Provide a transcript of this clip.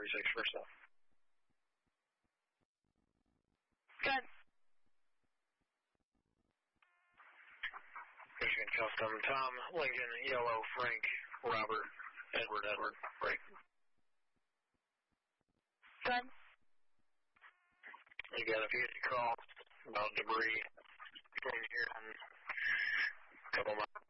1046 first up. Good. Michigan Custom, Tom, Lincoln, Yellow, Frank, Robert, Edward, break. Good. You got a vehicle call about debris between here and a couple miles.